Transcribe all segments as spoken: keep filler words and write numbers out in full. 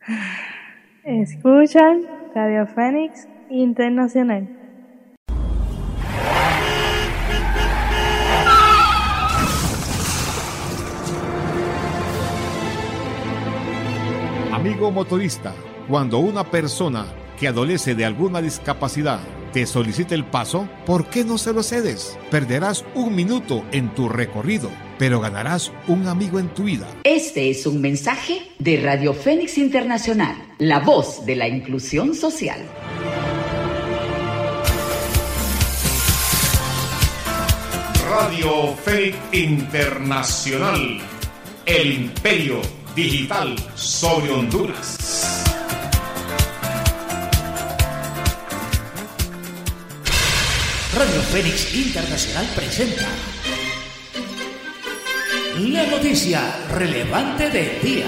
Escuchan Radio Fénix Internacional. Amigo motorista, cuando una persona que adolece de alguna discapacidad te solicita el paso, ¿por qué no se lo cedes? Perderás un minuto en tu recorrido, pero ganarás un amigo en tu vida. Este es un mensaje de Radio Fénix Internacional, la voz de la inclusión social. Radio Fénix Internacional, el imperio digital sobre Honduras. Radio Fénix Internacional presenta la noticia relevante del día.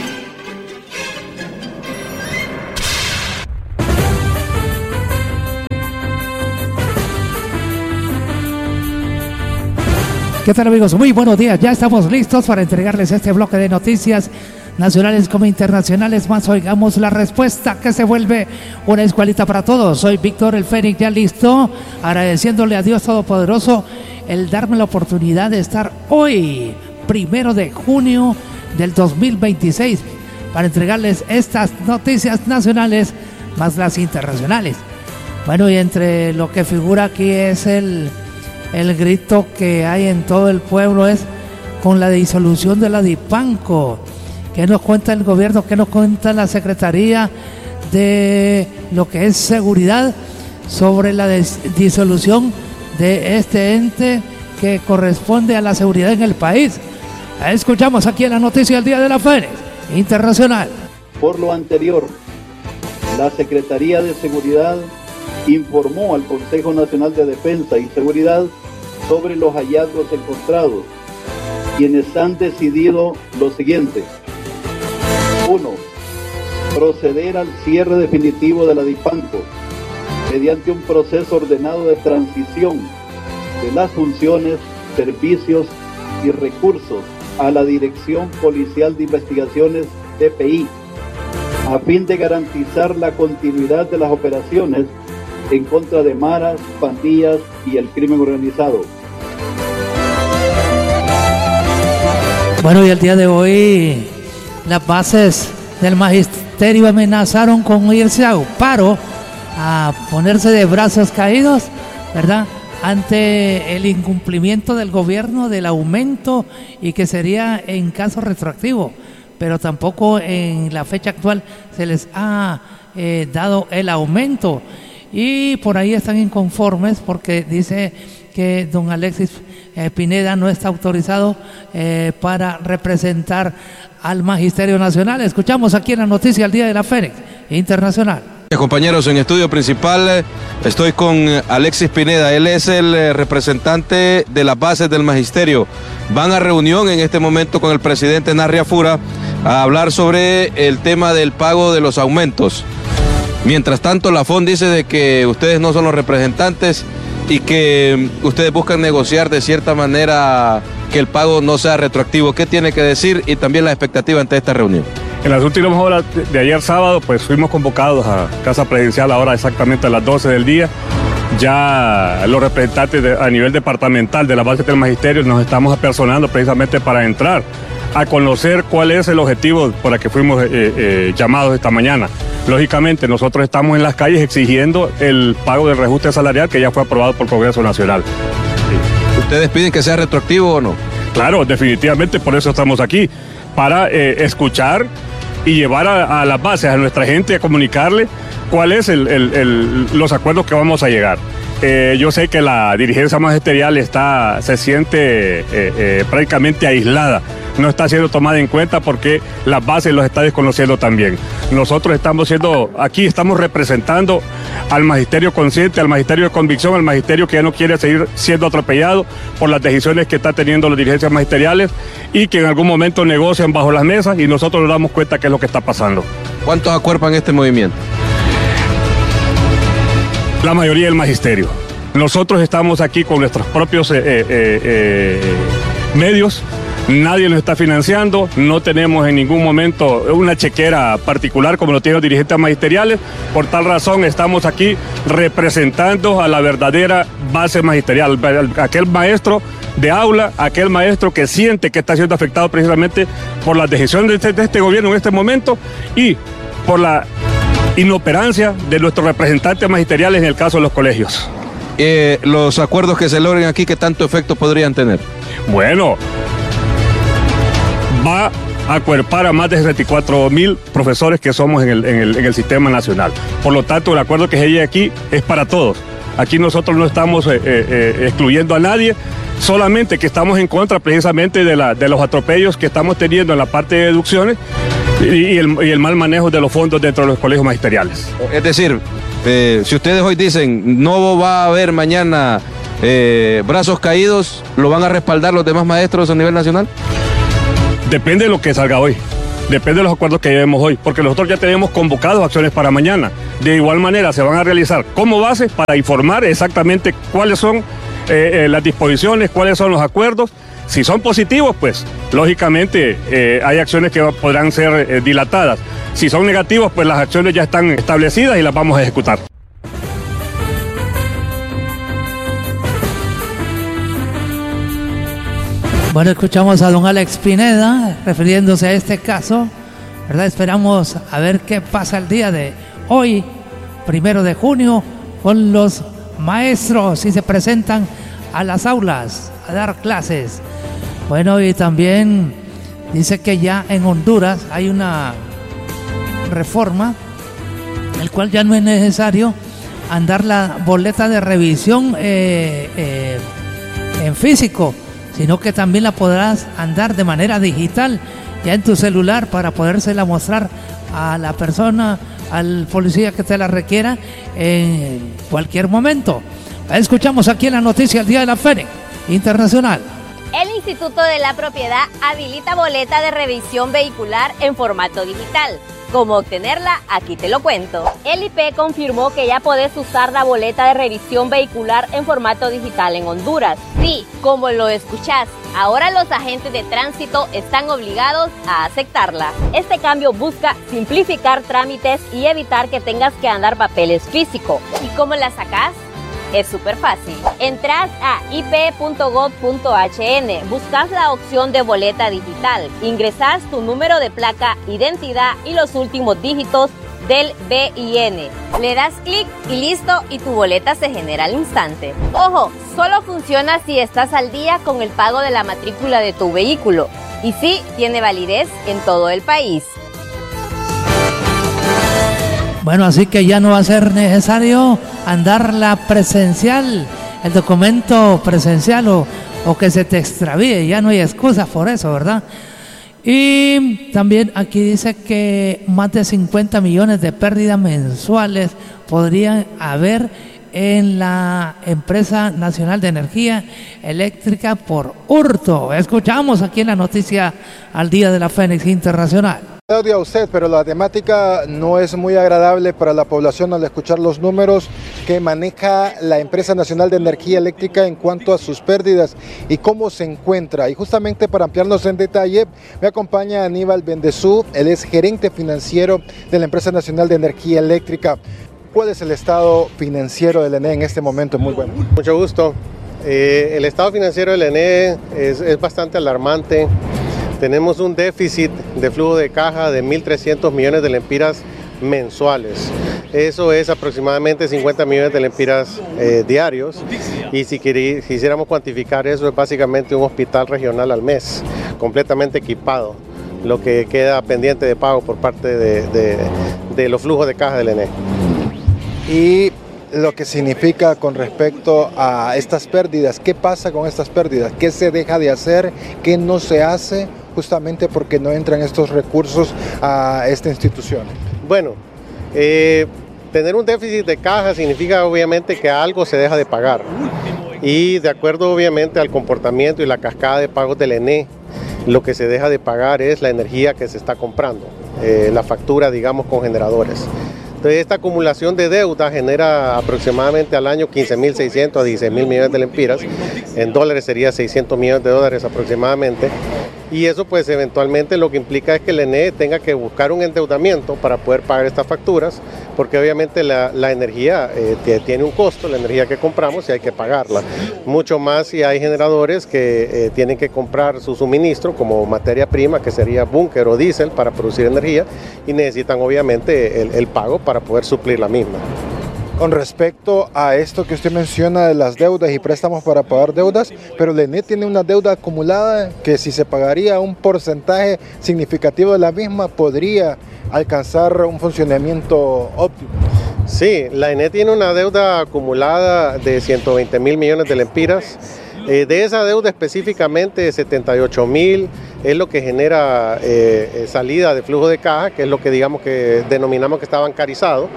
¿Qué tal, amigos? Muy buenos días. Ya estamos listos para entregarles este bloque de noticias nacionales como internacionales. Más oigamos la respuesta que se vuelve una escuelita para todos. Soy Víctor el Fénix, ya listo, agradeciéndole a Dios Todopoderoso el darme la oportunidad de estar hoy, primero de junio del dos mil veintiséis, para entregarles estas noticias nacionales más las internacionales. Bueno, y entre lo que figura aquí es el, el grito que hay en todo el pueblo es con la disolución de la DIPANCO. ¿Qué nos cuenta el gobierno? ¿Qué nos cuenta la Secretaría de lo que es seguridad sobre la des- disolución de este ente que corresponde a la seguridad en el país? Escuchamos aquí en la noticia del Día de la Fénix Internacional. Por lo anterior, la Secretaría de Seguridad informó al Consejo Nacional de Defensa y Seguridad sobre los hallazgos encontrados, quienes han decidido lo siguiente. uno. Proceder al cierre definitivo de la DIPANCO mediante un proceso ordenado de transición de las funciones, servicios y recursos a la Dirección Policial de Investigaciones D P I, a fin de garantizar la continuidad de las operaciones en contra de maras, pandillas y el crimen organizado. Bueno, y el día de hoy las bases del magisterio amenazaron con irse a paro, a ponerse de brazos caídos, ¿verdad?, ante el incumplimiento del gobierno del aumento, y que sería en caso retroactivo, pero tampoco en la fecha actual se les ha eh, dado el aumento, y por ahí están inconformes porque dice que don Alexis eh, Pineda no está autorizado eh, para representar al Magisterio Nacional. Escuchamos aquí en la noticia al Día de la Fénix Internacional. Compañeros, en estudio principal estoy con Alexis Pineda. Él es el representante de las bases del magisterio. Van a reunión en este momento con el presidente Narria Fura a hablar sobre el tema del pago de los aumentos. Mientras tanto, la F O N dice de que ustedes no son los representantes y que ustedes buscan negociar de cierta manera que el pago no sea retroactivo. ¿Qué tiene que decir? Y también la expectativa ante esta reunión. En las últimas horas de ayer sábado, pues fuimos convocados a Casa Presidencial ahora exactamente a las doce del día. Ya los representantes de, a nivel departamental de la base del magisterio nos estamos apersonando precisamente para entrar a conocer cuál es el objetivo por el que fuimos eh, eh, llamados esta mañana. Lógicamente, nosotros estamos en las calles exigiendo el pago del reajuste salarial que ya fue aprobado por el Congreso Nacional. Sí. ¿Ustedes piden que sea retroactivo o no? Claro, definitivamente, por eso estamos aquí, para eh, escuchar y llevar a, a las bases, a nuestra gente, a comunicarle cuáles son los acuerdos que vamos a llegar. Eh, yo sé que la dirigencia magisterial está, se siente eh, eh, prácticamente aislada, no está siendo tomada en cuenta porque las bases los está desconociendo también. Nosotros estamos siendo, aquí estamos representando al magisterio consciente, al magisterio de convicción, al magisterio que ya no quiere seguir siendo atropellado por las decisiones que están teniendo las dirigencias magisteriales y que en algún momento negocian bajo las mesas, y nosotros nos damos cuenta qué es lo que está pasando. ¿Cuántos acuerpan este movimiento? La mayoría del magisterio. Nosotros estamos aquí con nuestros propios eh, eh, eh, medios nadie nos está financiando, no tenemos en ningún momento una chequera particular como lo tienen los dirigentes magisteriales. Por tal razón estamos aquí representando a la verdadera base magisterial, aquel maestro de aula, aquel maestro que siente que está siendo afectado precisamente por las decisiones de este, de este gobierno en este momento y por la inoperancia de nuestros representantes magisteriales en el caso de los colegios. Eh, los acuerdos que se logren aquí, ¿qué tanto efecto podrían tener? Bueno, va a acuerpar a más de sesenta y cuatro mil profesores que somos en el, en, el, en el sistema nacional. Por lo tanto, el acuerdo que se llegue aquí es para todos. Aquí nosotros no estamos eh, eh, excluyendo a nadie, solamente que estamos en contra precisamente de, la, de los atropellos que estamos teniendo en la parte de deducciones y, y, el, y el mal manejo de los fondos dentro de los colegios magisteriales. Es decir, eh, si ustedes hoy dicen no va a haber mañana eh, brazos caídos, ¿lo van a respaldar los demás maestros a nivel nacional? Depende de lo que salga hoy. Depende de los acuerdos que llevemos hoy, porque nosotros ya tenemos convocados acciones para mañana. De igual manera se van a realizar como base para informar exactamente cuáles son eh, eh, las disposiciones, cuáles son los acuerdos. Si son positivos, pues lógicamente eh, hay acciones que podrán ser eh, dilatadas. Si son negativos, pues las acciones ya están establecidas y las vamos a ejecutar. Bueno, escuchamos a don Alex Pineda refiriéndose a este caso, ¿verdad? Esperamos a ver qué pasa el día de hoy, primero de junio, con los maestros si se presentan a las aulas a dar clases. Bueno, y también dice que ya en Honduras hay una reforma, el cual ya no es necesario andar la boleta de revisión eh, eh, en físico, sino que también la podrás andar de manera digital ya en tu celular para podérsela mostrar a la persona, al policía que te la requiera en cualquier momento. Escuchamos aquí en la noticia el día de la Fénix Internacional. El Instituto de la Propiedad habilita boleta de revisión vehicular en formato digital. ¿Cómo obtenerla? Aquí te lo cuento. El I P confirmó que ya podés usar la boleta de revisión vehicular en formato digital en Honduras. Sí, como lo escuchás, ahora los agentes de tránsito están obligados a aceptarla. Este cambio busca simplificar trámites y evitar que tengas que andar papeles físicos. ¿Y cómo la sacás? Es súper fácil. Entras a i p punto gov punto h n, buscas la opción de boleta digital, ingresas tu número de placa, identidad y los últimos dígitos del B I N. Le das clic y listo, y tu boleta se genera al instante. Ojo, solo funciona si estás al día con el pago de la matrícula de tu vehículo. Y sí, tiene validez en todo el país. Bueno, así que ya no va a ser necesario andar la presencial, el documento presencial o, o que se te extravíe, ya no hay excusa por eso, ¿verdad? Y también aquí dice que más de cincuenta millones de pérdidas mensuales podrían haber en la Empresa Nacional de Energía Eléctrica por hurto. Escuchamos aquí en la noticia al día de la Fénix Internacional. Odio a usted, pero la temática no es muy agradable para la población al escuchar los números que maneja la Empresa Nacional de Energía Eléctrica en cuanto a sus pérdidas y cómo se encuentra. Y justamente para ampliarnos en detalle, me acompaña Aníbal Bendezú, él es gerente financiero de la Empresa Nacional de Energía Eléctrica. ¿Cuál es el estado financiero del E N E en este momento? Muy bueno. Mucho gusto. Eh, el estado financiero del E N E es, es bastante alarmante. Tenemos un déficit de flujo de caja de mil trescientos millones de lempiras mensuales. Eso es aproximadamente cincuenta millones de lempiras eh, diarios. Y si quiri, quisiéramos cuantificar eso, es básicamente un hospital regional al mes, completamente equipado, lo que queda pendiente de pago por parte de, de, de los flujos de caja del E N E. Y lo que significa con respecto a estas pérdidas, ¿qué pasa con estas pérdidas? ¿Qué se deja de hacer? ¿Qué no se hace? Justamente porque no entran estos recursos a esta institución. Bueno, eh, tener un déficit de caja significa obviamente que algo se deja de pagar. Y de acuerdo obviamente al comportamiento y la cascada de pagos del E N E, lo que se deja de pagar es la energía que se está comprando, eh, la factura digamos con generadores. Entonces esta acumulación de deuda genera aproximadamente al año quince mil seiscientos a dieciséis mil millones de lempiras, en dólares sería seiscientos millones de dólares aproximadamente. Y eso pues eventualmente lo que implica es que el E N E tenga que buscar un endeudamiento para poder pagar estas facturas, porque obviamente la, la energía eh, tiene un costo, la energía que compramos, y hay que pagarla. Mucho más si hay generadores que eh, tienen que comprar su suministro como materia prima, que sería búnker o diésel para producir energía, y necesitan obviamente el, el pago para poder suplir la misma. Con respecto a esto que usted menciona de las deudas y préstamos para pagar deudas, pero el E N E tiene una deuda acumulada que si se pagaría un porcentaje significativo de la misma podría alcanzar un funcionamiento óptimo. Sí, la E N E tiene una deuda acumulada de ciento veinte mil millones de lempiras. Eh, de esa deuda específicamente setenta y ocho mil es lo que genera eh, salida de flujo de caja, que es lo que digamos que denominamos que está bancarizado.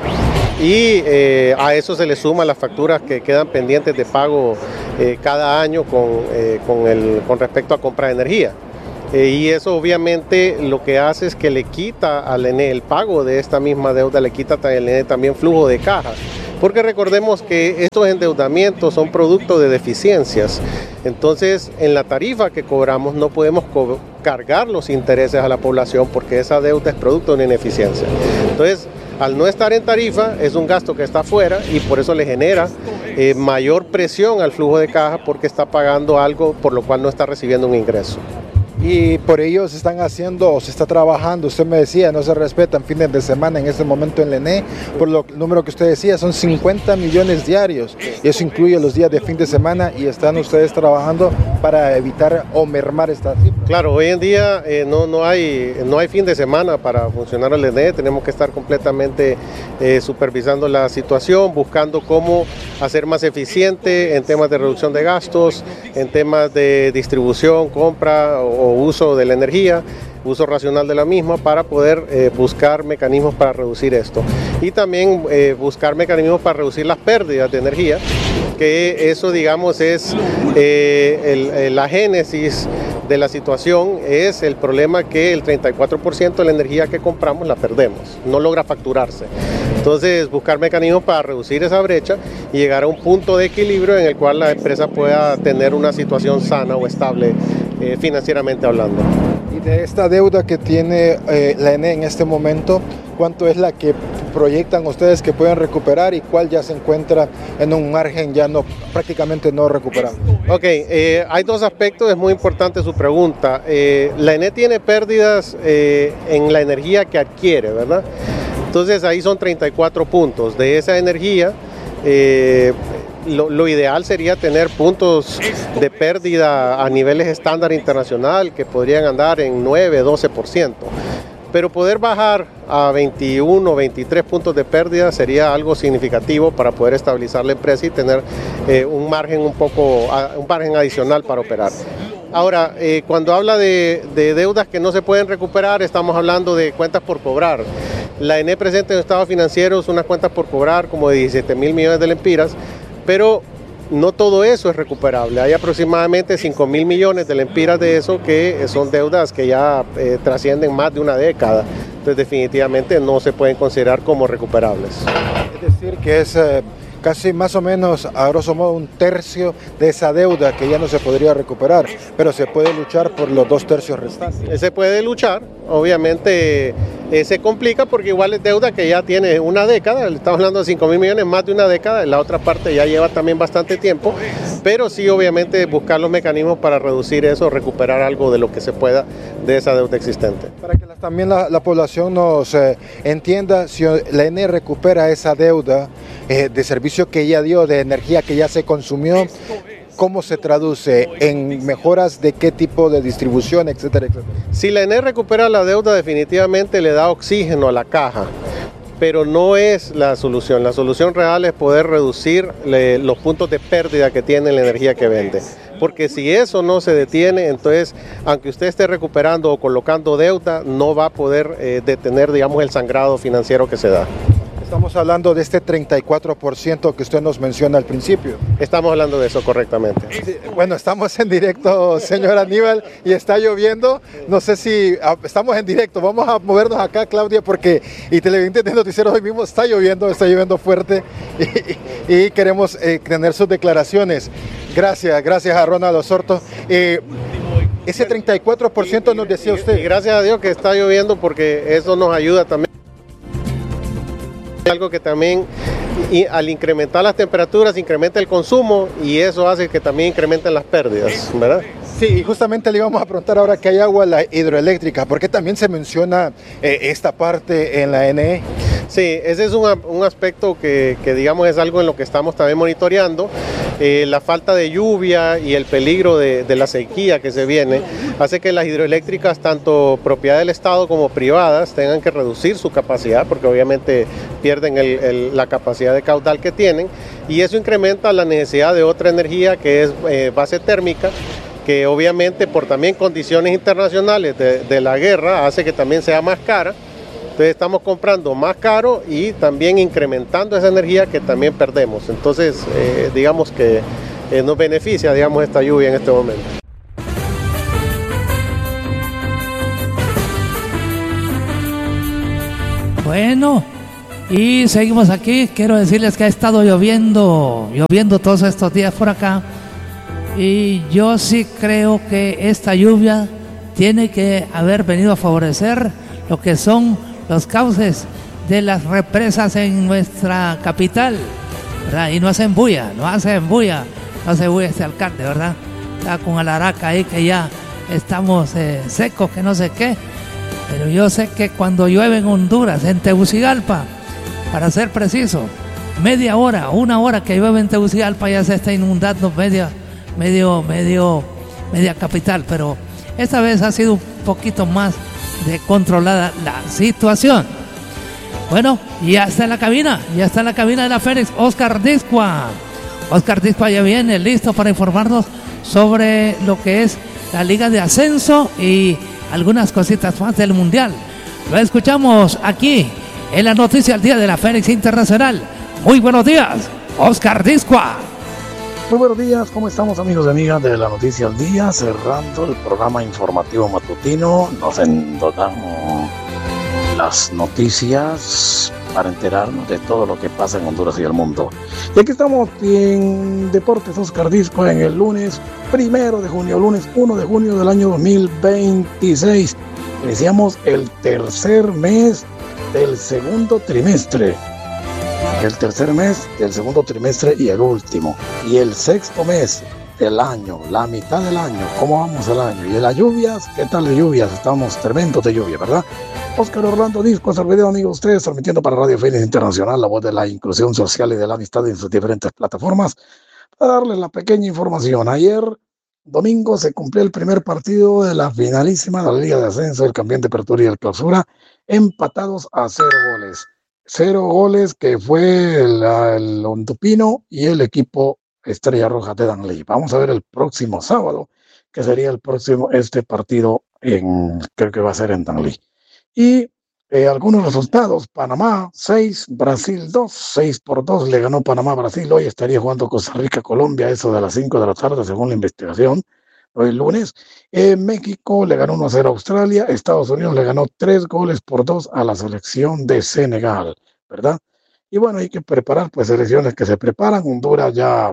Y eh, a eso se le suma las facturas que quedan pendientes de pago eh, cada año con, eh, con, el, con respecto a compra de energía. Eh, y eso obviamente lo que hace es que le quita al E N E el pago de esta misma deuda, le quita al E N E también flujo de caja. Porque recordemos que estos endeudamientos son producto de deficiencias. Entonces, en la tarifa que cobramos no podemos co- cargar los intereses a la población porque esa deuda es producto de una ineficiencia. Entonces, al no estar en tarifa, es un gasto que está fuera y por eso le genera eh, mayor presión al flujo de caja porque está pagando algo por lo cual no está recibiendo un ingreso. Y por ello se están haciendo o se está trabajando, usted me decía, no se respetan fines de semana en este momento en el E N E, por lo, el número que usted decía, son cincuenta millones diarios, y eso incluye los días de fin de semana, y están ustedes trabajando para evitar o mermar esta cifra. Claro, hoy en día eh, no, no, hay, no hay fin de semana para funcionar el E N E, tenemos que estar completamente eh, supervisando la situación, buscando cómo hacer más eficiente en temas de reducción de gastos, en temas de distribución, compra o uso de la energía, uso racional de la misma para poder eh, buscar mecanismos para reducir esto y también eh, buscar mecanismos para reducir las pérdidas de energía, que eso digamos es eh, el, la génesis de la situación, es el problema que el treinta y cuatro por ciento de la energía que compramos la perdemos, no logra facturarse. Entonces buscar mecanismos para reducir esa brecha y llegar a un punto de equilibrio en el cual la empresa pueda tener una situación sana o estable eh, financieramente hablando. Y de esta deuda que tiene eh, la E N E en este momento, ¿cuánto es la que proyectan ustedes que pueden recuperar y cuál ya se encuentra en un margen ya no prácticamente no recuperable? Ok, eh, hay dos aspectos, es muy importante su pregunta. Eh, la E N E tiene pérdidas eh, en la energía que adquiere, ¿verdad? Entonces ahí son treinta y cuatro puntos. De esa energía, eh, lo, lo ideal sería tener puntos de pérdida a niveles estándar internacional que podrían andar en nueve, doce por ciento. Pero poder bajar a veintiuno, veintitrés puntos de pérdida sería algo significativo para poder estabilizar la empresa y tener eh, un margen un poco, un margen adicional para operar. Ahora, eh, cuando habla de, de deudas que no se pueden recuperar, estamos hablando de cuentas por cobrar. La E N E presenta en estados financieros unas cuentas por cobrar como de diecisiete mil millones de lempiras, pero no todo eso es recuperable. Hay aproximadamente cinco mil millones de lempiras de eso que son deudas que ya eh, trascienden más de una década. Entonces definitivamente no se pueden considerar como recuperables. Es decir, que es eh, casi más o menos, a grosso modo, un tercio de esa deuda que ya no se podría recuperar, pero se puede luchar por los dos tercios restantes. Se puede luchar, obviamente eh, se complica porque igual es deuda que ya tiene una década, estamos hablando de cinco mil millones, más de una década, la otra parte ya lleva también bastante tiempo, pero sí obviamente buscar los mecanismos para reducir eso, recuperar algo de lo que se pueda de esa deuda existente. Para que la, también la, la población nos eh, entienda, si la E N E recupera esa deuda eh, de servicio que ya dio, de energía que ya se consumió, ¿cómo se traduce en mejoras de qué tipo de distribución, etcétera, etcétera? Si la E N E recupera la deuda, definitivamente le da oxígeno a la caja, pero no es la solución. La solución real es poder reducir le, los puntos de pérdida que tiene la energía que vende. Porque si eso no se detiene, entonces, aunque usted esté recuperando o colocando deuda, no va a poder eh, detener, digamos, el sangrado financiero que se da. Es Estamos hablando de este treinta y cuatro por ciento que usted nos menciona al principio. Estamos hablando de eso correctamente. Sí, bueno, estamos en directo, señor Aníbal, y está lloviendo. No sé si ah, estamos en directo. Vamos a movernos acá, Claudia, porque y televidentes de noticieros hoy mismo está lloviendo, está lloviendo fuerte y, y queremos eh, tener sus declaraciones. Gracias, gracias a Ronald Osorto. Eh, ese treinta y cuatro por ciento nos decía usted. Y gracias a Dios que está lloviendo porque eso nos ayuda también. Algo que también y al incrementar las temperaturas incrementa el consumo y eso hace que también incrementen las pérdidas, ¿verdad? Sí, y justamente le íbamos a preguntar ahora que hay agua la hidroeléctrica, ¿por qué también se menciona eh, esta parte en la N E? Sí, ese es un, un aspecto que, que digamos es algo en lo que estamos también monitoreando. Eh, la falta de lluvia y el peligro de, de la sequía que se viene hace que las hidroeléctricas, tanto propiedad del Estado como privadas, tengan que reducir su capacidad porque obviamente pierden el, el, la capacidad de caudal que tienen y eso incrementa la necesidad de otra energía que es eh, base térmica, que obviamente por también condiciones internacionales de, de la guerra hace que también sea más cara. Entonces estamos comprando más caro y también incrementando esa energía que también perdemos. Entonces eh, digamos que eh, nos beneficia digamos esta lluvia en este momento. Bueno, y seguimos aquí. Quiero decirles que ha estado lloviendo, lloviendo todos estos días por acá. Y yo sí creo que esta lluvia tiene que haber venido a favorecer lo que son los cauces de las represas en nuestra capital, ¿verdad? Y no hacen bulla, no hacen bulla, no hace bulla este alcalde, ¿verdad? Está con Alaraca ahí que ya estamos eh, secos, que no sé qué. Pero yo sé que cuando llueve en Honduras, en Tegucigalpa, para ser preciso, media hora, una hora que llueve en Tegucigalpa ya se está inundando media, medio, medio, media capital. Pero esta vez ha sido un poquito más de controlada la situación. Bueno, ya está en la cabina, ya está en la cabina de la Fénix, Oscar Discua. Oscar Discua ya viene listo para informarnos sobre lo que es la Liga de Ascenso y algunas cositas más del Mundial. Lo escuchamos aquí en la noticia del día de la Fénix Internacional. Muy buenos días, Oscar Discua. Muy buenos días, ¿cómo estamos amigos y amigas de la Noticia al Día? Cerrando el programa informativo matutino, nos endotamos las noticias para enterarnos de todo lo que pasa en Honduras y el mundo. Y aquí estamos en Deportes Oscar Discua en el lunes primero de junio, lunes uno de junio del año dos mil veintiséis. Iniciamos el tercer mes del segundo trimestre. El tercer mes del segundo trimestre y el último. Y el sexto mes del año, la mitad del año. ¿Cómo vamos al año? Y de las lluvias, ¿qué tal de lluvias? Estamos tremendos de lluvia, ¿verdad? Oscar Orlando Discua, video amigo, ustedes transmitiendo para Radio Fénix Internacional, la voz de la inclusión social y de la amistad en sus diferentes plataformas. Para darles la pequeña información, ayer domingo se cumplió el primer partido de la finalísima de la Liga de Ascenso, el campeón de apertura y el clausura, empatados a cero goles. Cero goles que fue el, el Ontupino y el equipo Estrella Roja de Danlí. Vamos a ver el próximo sábado, que sería el próximo, este partido, en, creo que va a ser en Danlí. Y eh, algunos resultados: Panamá seis, Brasil dos, seis por dos le ganó Panamá a Brasil. Hoy estaría jugando Costa Rica Colombia, eso de las cinco de la tarde según la investigación, hoy lunes. eh, México le ganó uno a cero a Australia. Estados Unidos le ganó tres goles por dos a la selección de Senegal, ¿verdad? Y bueno, hay que preparar pues selecciones que se preparan. Honduras ya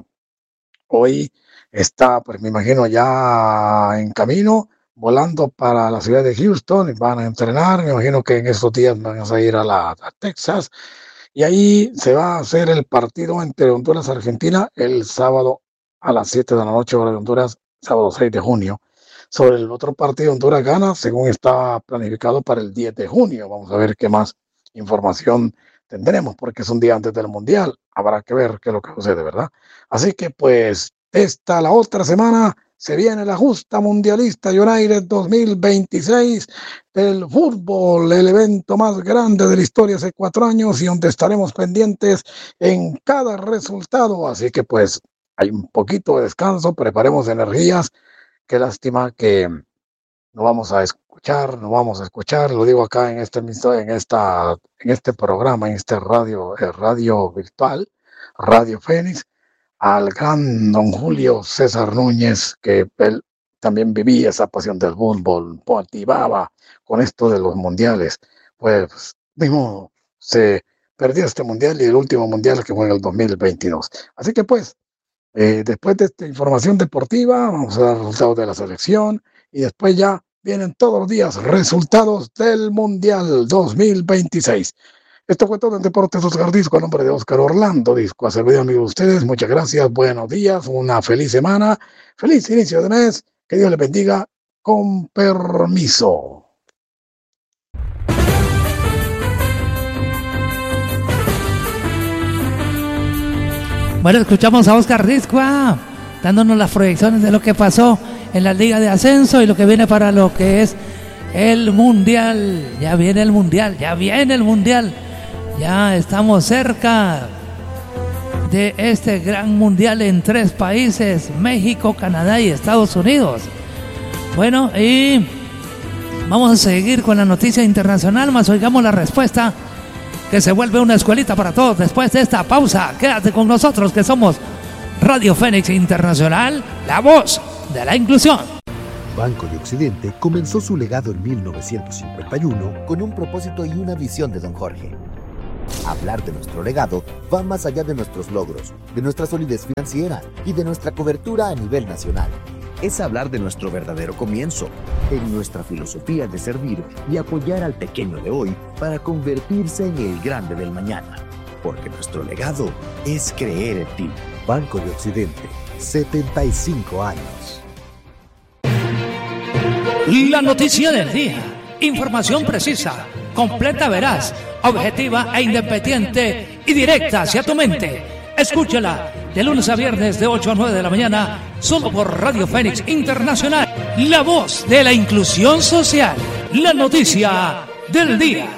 hoy está, pues me imagino, ya en camino, volando para la ciudad de Houston, y van a entrenar. Me imagino que en estos días van a ir a, la, a Texas, y ahí se va a hacer el partido entre Honduras y Argentina el sábado a las siete de la noche, hora de Honduras, sábado seis de junio. Sobre el otro partido, Honduras gana, según está planificado para el diez de junio. Vamos a ver qué más información tendremos, porque es un día antes del Mundial. Habrá que ver qué es lo que sucede, ¿verdad? Así que pues esta, la otra semana, se viene la justa mundialista United dos mil veintiséis del fútbol, el evento más grande de la historia hace cuatro años y donde estaremos pendientes en cada resultado. Así que pues hay un poquito de descanso, preparemos energías. Qué lástima que nos vamos a escuchar, nos vamos a escuchar, lo digo acá en este, en esta, en este programa, en este radio, eh, radio virtual, Radio Fénix, al gran don Julio César Núñez, que él también vivía esa pasión del fútbol, motivaba con esto de los mundiales. Pues mismo se perdió este mundial y el último mundial que fue en el dos mil veintidós. Así que pues, eh, después de esta información deportiva, vamos a dar resultados de la selección y después ya vienen todos los días resultados del mundial dos mil veintiséis. Esto fue todo en Deportes Oscar Disco, a nombre de Oscar Orlando Disco. A servir, amigos de ustedes, muchas gracias, buenos días, una feliz semana, feliz inicio de mes, que Dios les bendiga, con permiso. Bueno, escuchamos a Oscar Rizqua dándonos las proyecciones de lo que pasó en la Liga de Ascenso y lo que viene para lo que es el Mundial. Ya viene el Mundial, ya viene el Mundial. Ya estamos cerca de este gran Mundial en tres países, México, Canadá y Estados Unidos. Bueno, y vamos a seguir con la noticia internacional, más oigamos la respuesta, que se vuelve una escuelita para todos después de esta pausa. Quédate con nosotros, que somos Radio Fénix Internacional, la voz de la inclusión. Banco de Occidente comenzó su legado en mil novecientos cincuenta y uno con un propósito y una visión de don Jorge. Hablar de nuestro legado va más allá de nuestros logros, de nuestra solidez financiera y de nuestra cobertura a nivel nacional. Es hablar de nuestro verdadero comienzo, en nuestra filosofía de servir y apoyar al pequeño de hoy para convertirse en el grande del mañana. Porque nuestro legado es creer en ti. Banco de Occidente, setenta y cinco años. La noticia del día. Información precisa, completa, veraz, objetiva e independiente y directa hacia tu mente. Escúchala de lunes a viernes de ocho a nueve de la mañana, solo por Radio Fénix Internacional, la voz de la inclusión social. La noticia del día.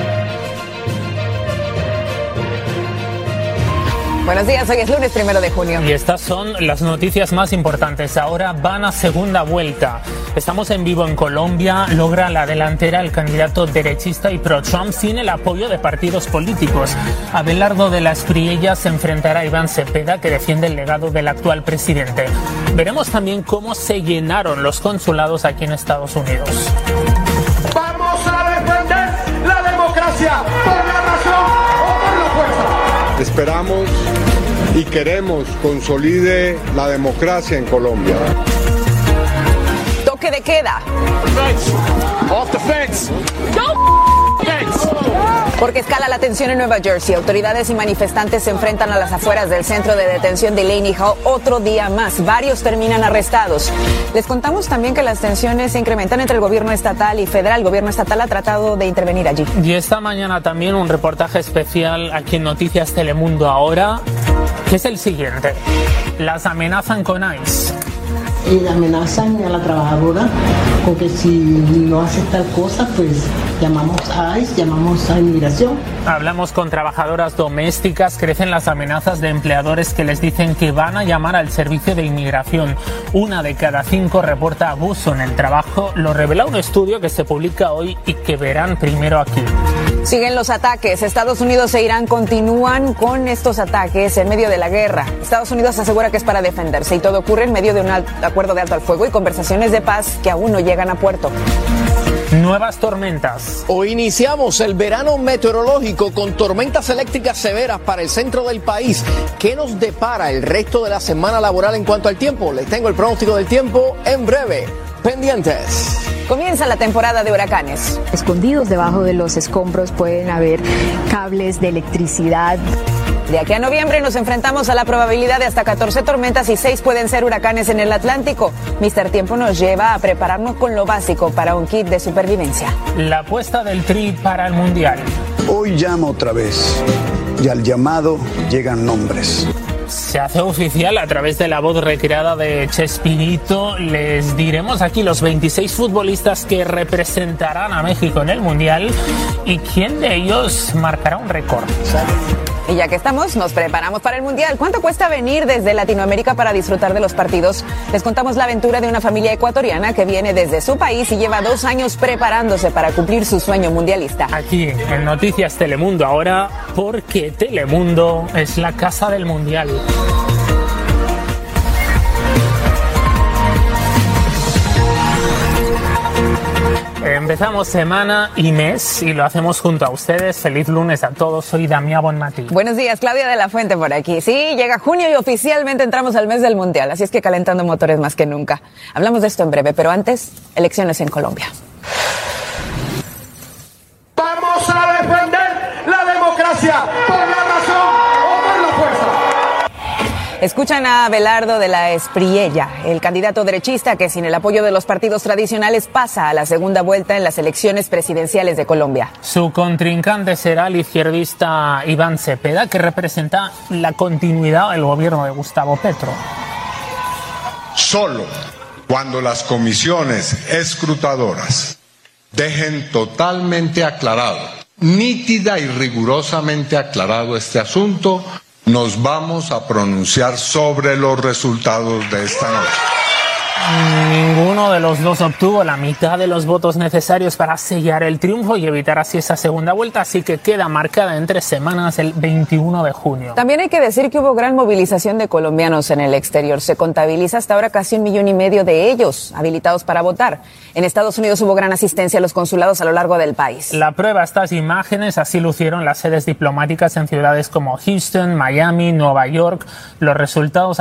Buenos días, hoy es lunes primero de junio. Y estas son las noticias más importantes. Ahora van a segunda vuelta. Estamos en vivo en Colombia. Logra la delantera el candidato derechista y pro-Trump sin el apoyo de partidos políticos. Abelardo de la Espriella se enfrentará a Iván Cepeda, que defiende el legado del actual presidente. Veremos también cómo se llenaron los consulados aquí en Estados Unidos. Vamos a defender la democracia por la razón o por la fuerza. Esperamos y queremos consolide la democracia en Colombia. Toque de queda. Off the fence. Porque escala la tensión en Nueva Jersey. Autoridades y manifestantes se enfrentan a las afueras del centro de detención de Laney Hall otro día más. Varios terminan arrestados. Les contamos también que las tensiones se incrementan entre el gobierno estatal y federal. El gobierno estatal ha tratado de intervenir allí. Y esta mañana también un reportaje especial aquí en Noticias Telemundo Ahora, que es el siguiente. Las amenazan con ICE. Eh, amenazan a la trabajadora con que si no hace tal cosa, pues llamamos a ICE, llamamos a inmigración. Hablamos con trabajadoras domésticas. Crecen las amenazas de empleadores que les dicen que van a llamar al servicio de inmigración. Una de cada cinco reporta abuso en el trabajo. Lo revela un estudio que se publica hoy y que verán primero aquí. Siguen los ataques. Estados Unidos e Irán continúan con estos ataques en medio de la guerra. Estados Unidos asegura que es para defenderse y todo ocurre en medio de un acuerdo de alto al fuego y conversaciones de paz que aún no llegan a puerto. Nuevas tormentas. Hoy iniciamos el verano meteorológico con tormentas eléctricas severas para el centro del país. ¿Qué nos depara el resto de la semana laboral en cuanto al tiempo? Les tengo el pronóstico del tiempo en breve. Pendientes. Comienza la temporada de huracanes. Escondidos debajo de los escombros pueden haber cables de electricidad. De aquí a noviembre nos enfrentamos a la probabilidad de hasta catorce tormentas y seis pueden ser huracanes en el Atlántico. Mister Tiempo nos lleva a prepararnos con lo básico para un kit de supervivencia. La apuesta del Tri para el Mundial. Hoy llama otra vez y al llamado llegan nombres. Se hace oficial a través de la voz recreada de Chespirito. Les diremos aquí los veintiséis futbolistas que representarán a México en el Mundial y quién de ellos marcará un récord. Y ya que estamos, nos preparamos para el Mundial. ¿Cuánto cuesta venir desde Latinoamérica para disfrutar de los partidos? Les contamos la aventura de una familia ecuatoriana que viene desde su país y lleva dos años preparándose para cumplir su sueño mundialista. Aquí en Noticias Telemundo ahora, porque Telemundo es la casa del Mundial. Empezamos semana y mes y lo hacemos junto a ustedes. Feliz lunes a todos. Soy Damián Bonmatí. Buenos días, Claudia de la Fuente por aquí. Sí, llega junio y oficialmente entramos al mes del Mundial, así es que calentando motores más que nunca. Hablamos de esto en breve, pero antes, elecciones en Colombia. Vamos a defender la democracia por la razón o por la fuerza. Escuchan a Abelardo de la Espriella, el candidato derechista que sin el apoyo de los partidos tradicionales pasa a la segunda vuelta en las elecciones presidenciales de Colombia. Su contrincante será el izquierdista Iván Cepeda, que representa la continuidad del gobierno de Gustavo Petro. Solo cuando las comisiones escrutadoras dejen totalmente aclarado, nítida y rigurosamente aclarado este asunto, nos vamos a pronunciar sobre los resultados de esta noche. Ninguno de los dos obtuvo la mitad de los votos necesarios para sellar el triunfo y evitar así esa segunda vuelta, así que queda marcada en tres semanas el veintiuno de junio. También hay que decir que hubo gran movilización de colombianos en el exterior. Se contabiliza hasta ahora casi un millón y medio de ellos habilitados para votar. En Estados Unidos hubo gran asistencia a los consulados a lo largo del país. La prueba, estas imágenes, así lucieron las sedes diplomáticas en ciudades como Houston, Miami, Nueva York. Los resultados